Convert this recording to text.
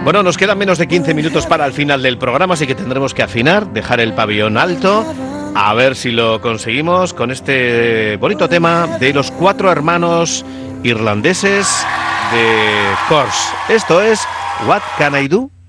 Bueno, nos quedan menos de 15 minutos para el final del programa, así que tendremos que afinar, dejar el pabellón alto, a ver si lo conseguimos con este bonito tema de los 4 hermanos irlandeses de Corrs. Esto es What Can I Do?